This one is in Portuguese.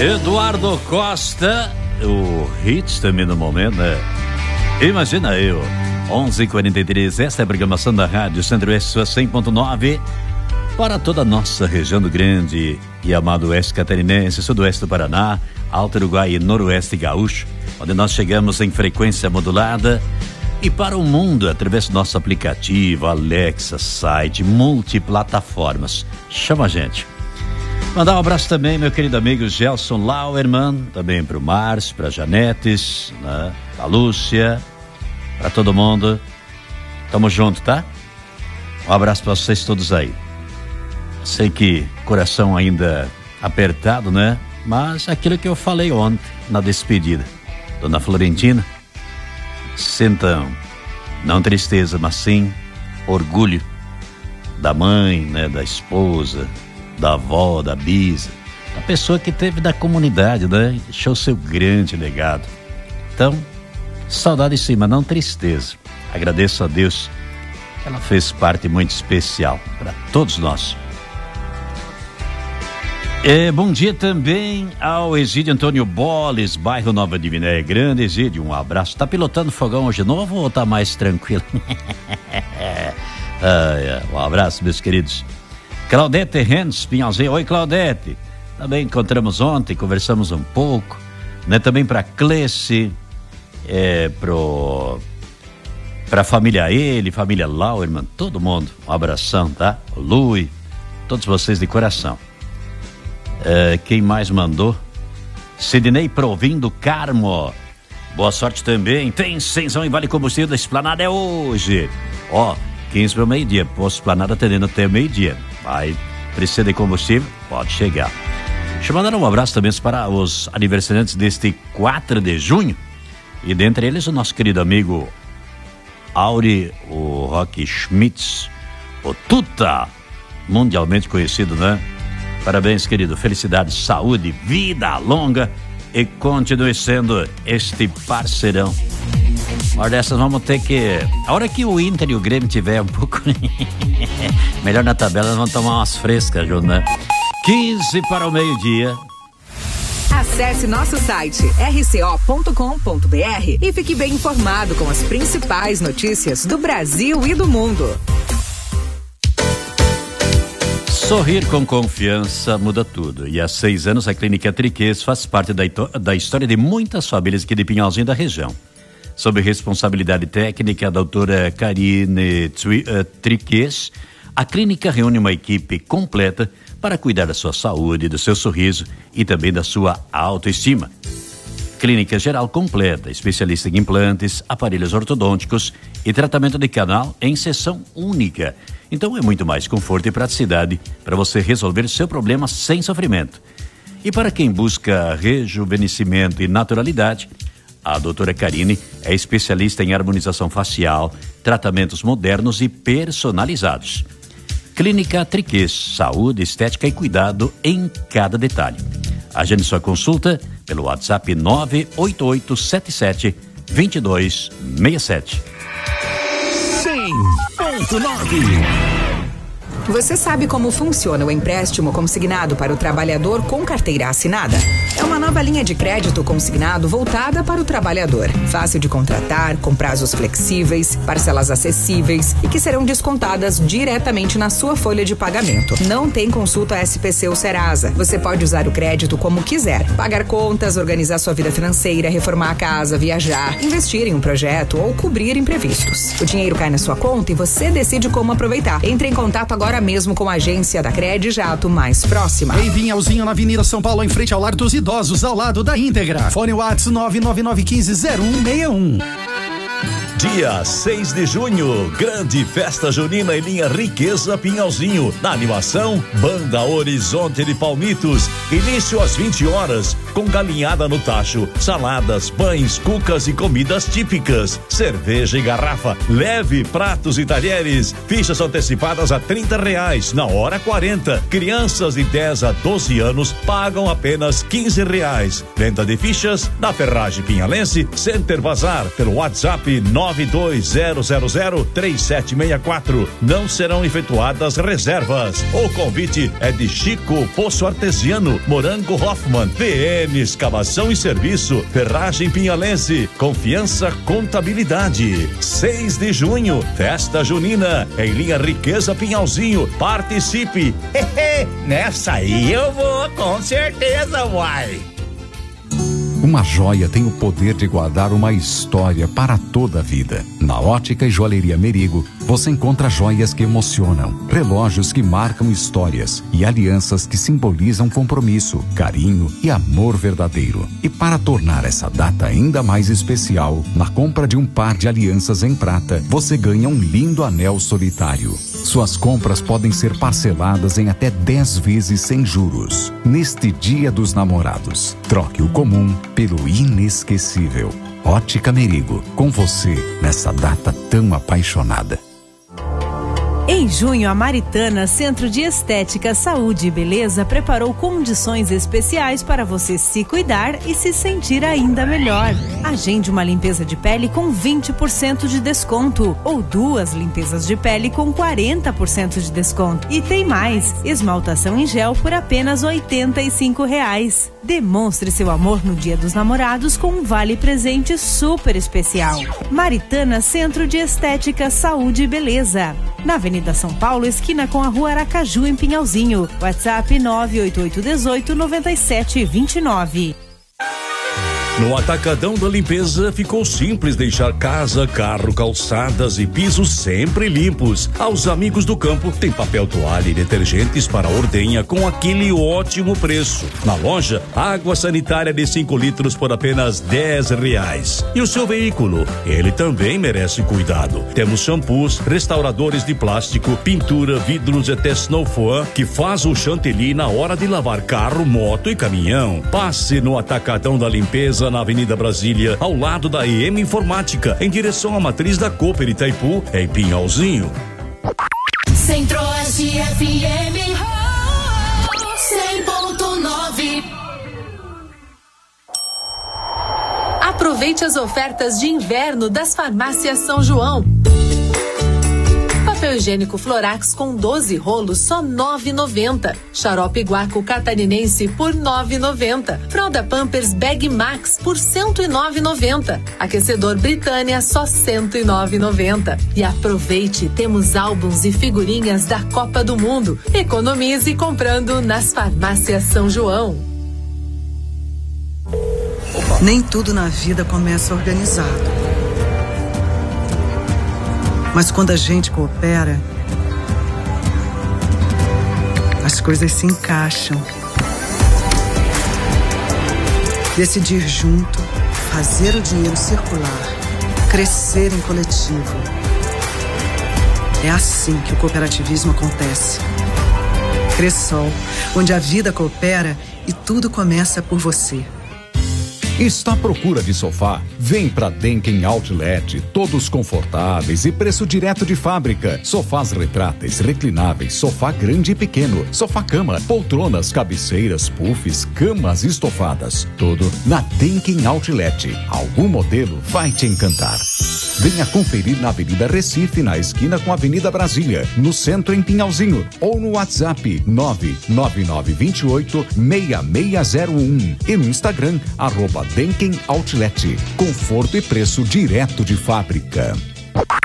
Eduardo Costa, o Hits também no momento, né? Imagina eu, 11h43, esta é a programação da Rádio Centro-Oeste, sua 100.9, para toda a nossa região do Grande e amado Oeste Catarinense, Sudoeste do Paraná, Alto Uruguai e Noroeste Gaúcho, onde nós chegamos em frequência modulada, e para o mundo através do nosso aplicativo, Alexa, site, multiplataformas. Chama a gente. Mandar um abraço também, meu querido amigo Gelson Lauerman, também pro Márcio, pra Janetes, né? Pra Lúcia, pra todo mundo. Tamo junto, tá? Um abraço pra vocês todos aí. Sei que coração ainda apertado, né? Mas aquilo que eu falei ontem na despedida. Dona Florentina, sintam, não tristeza, mas sim orgulho da mãe, né? Da esposa, da avó, da bisa, da pessoa que teve da comunidade, né? Deixou seu grande legado. Então, saudade sim, mas não tristeza. Agradeço a Deus, ela fez parte muito especial para todos nós. Bom dia também ao Egídio Antônio Boles, bairro Nova Divinéia. Grande Egídio, um abraço. Tá pilotando fogão hoje de novo ou tá mais tranquilo? Um abraço, meus queridos. Claudete Renz, Pinhalzinho. Oi, Claudete. Também encontramos ontem, conversamos um pouco, né? Também para Clece, pra família família Lauerman, todo mundo. Um abração, tá? O Lui, todos vocês de coração. Quem mais mandou? Sidney Provim do Carmo. Boa sorte também. Tem isenção em Vale Combustível da Esplanada hoje. 15 para o meio-dia. Posto Esplanada atendendo até meio-dia. Vai, precisa de combustível? Pode chegar. Deixa eu mandar um abraço também para os aniversariantes deste 4 de junho. E dentre eles o nosso querido amigo Auri, o Rock Schmitz, o Tuta, mundialmente conhecido, né? Parabéns, querido. Felicidade, saúde, vida longa e continue sendo este parceirão. Uma hora dessas vamos ter que... A hora que o Inter e o Grêmio tiver um pouco melhor na tabela, nós vamos tomar umas frescas junto, né? 15 para o meio-dia. Acesse nosso site rco.com.br e fique bem informado com as principais notícias do Brasil e do mundo. Sorrir com confiança muda tudo. E há 6 anos a Clínica Triquês faz parte da história de muitas famílias aqui de Pinhalzinho da região. Sob responsabilidade técnica da doutora Karine Triquês, a clínica reúne uma equipe completa para cuidar da sua saúde, do seu sorriso e também da sua autoestima. Clínica geral completa, especialista em implantes, aparelhos ortodônticos e tratamento de canal em sessão única. Então é muito mais conforto e praticidade para você resolver seu problema sem sofrimento. E para quem busca rejuvenescimento e naturalidade, a doutora Karine é especialista em harmonização facial, tratamentos modernos e personalizados. Clínica Triquês, saúde, estética e cuidado em cada detalhe. Agende sua consulta pelo WhatsApp 98877-2267. 100.9. Você sabe como funciona o empréstimo consignado para o trabalhador com carteira assinada? É uma nova linha de crédito consignado voltada para o trabalhador. Fácil de contratar, com prazos flexíveis, parcelas acessíveis e que serão descontadas diretamente na sua folha de pagamento. Não tem consulta SPC ou Serasa. Você pode usar o crédito como quiser. Pagar contas, organizar sua vida financeira, reformar a casa, viajar, investir em um projeto ou cobrir imprevistos. O dinheiro cai na sua conta e você decide como aproveitar. Entre em contato agora mesmo com a agência da Credi Jato mais próxima. Em Pinhalzinho, na Avenida São Paulo, em frente ao Lar dos Idosos, ao lado da Íntegra. Fone WhatsApp 999150161. Dia 6 de junho, grande festa junina em linha Riqueza Pinhalzinho. Na animação, Banda Horizonte de Palmitos. Início às 20 horas, com galinhada no tacho, saladas, pães, cucas e comidas típicas. Cerveja em garrafa, leve pratos e talheres. Fichas antecipadas a R$30, na hora 40. Crianças de 10 a 12 anos pagam apenas R$15. Venda de fichas na Ferragem Pinhalense, Center Bazar, pelo WhatsApp 9 920003764. Não serão efetuadas reservas. O convite é de Chico Poço Artesiano, Morango Hoffman, PM Escavação e Serviço, Ferragem Pinhalense, Confiança Contabilidade. 6 de junho, festa junina, em linha Riqueza Pinhalzinho. Participe! Nessa aí eu vou, com certeza, uai! Uma joia tem o poder de guardar uma história para toda a vida. Na Ótica e Joalheria Merigo, você encontra joias que emocionam, relógios que marcam histórias e alianças que simbolizam compromisso, carinho e amor verdadeiro. E para tornar essa data ainda mais especial, na compra de um par de alianças em prata, você ganha um lindo anel solitário. Suas compras podem ser parceladas em até 10 vezes sem juros. Neste Dia dos Namorados, troque o comum pelo inesquecível. Ótica Merigo, com você nessa data tão apaixonada. Em junho, a Maritana Centro de Estética, Saúde e Beleza preparou condições especiais para você se cuidar e se sentir ainda melhor. Agende uma limpeza de pele com 20% de desconto ou 2 limpezas de pele com 40% de desconto. E tem mais, esmaltação em gel por apenas R$ 85. Demonstre seu amor no Dia dos Namorados com um vale presente super especial. Maritana Centro de Estética, Saúde e Beleza. Na Avenida São Paulo, esquina com a Rua Aracaju, em Pinhalzinho. WhatsApp 988189729. No Atacadão da Limpeza ficou simples deixar casa, carro, calçadas e pisos sempre limpos. Aos amigos do campo tem papel toalha e detergentes para ordenha com aquele ótimo preço. Na loja, água sanitária de 5 litros por apenas R$10. E o seu veículo? Ele também merece cuidado. Temos shampoos, restauradores de plástico, pintura, vidros e até Snowfoam que faz o chantilly na hora de lavar carro, moto e caminhão. Passe no Atacadão da Limpeza na Avenida Brasília, ao lado da EM Informática, em direção à matriz da Cooper Itaipu, em Pinhalzinho. Centro-Oeste FM 100.9. Aproveite as ofertas de inverno das farmácias São João. Papel higiênico Florax com 12 rolos só R$ 9,90. Xarope Guaco Catarinense por R$ 9,90. Fralda Pampers Bag Max por R$ 109,90. Aquecedor Britânia só R$ 109,90. E aproveite, temos álbuns e figurinhas da Copa do Mundo. Economize comprando nas farmácias São João. Nem tudo na vida começa organizado. Mas quando a gente coopera, as coisas se encaixam. Decidir junto, fazer o dinheiro circular, crescer em coletivo. É assim que o cooperativismo acontece. Cressol, onde a vida coopera e tudo começa por você. Está à procura de sofá? Vem pra Denken Outlet, todos confortáveis e preço direto de fábrica. Sofás retráteis, reclináveis, sofá grande e pequeno, sofá-cama, poltronas, cabeceiras, puffs, camas estofadas. Tudo na Denken Outlet. Algum modelo vai te encantar. Venha conferir na Avenida Recife, na esquina com a Avenida Brasília, no centro em Pinhalzinho, ou no WhatsApp 99928-6601 e no Instagram @Denken Outlet. Conforto e preço direto de fábrica.